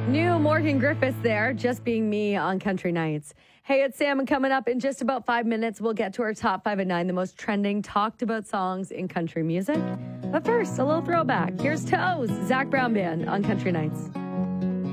New Morgan Griffiths there, Just Being Me on Country Nights. Hey, it's Sam, and coming up in just about 5 minutes, we'll get to our top 5 at 9, the most trending, talked about songs in country music. But first, a little throwback. Here's Toes, Zach Brown Band on Country Nights.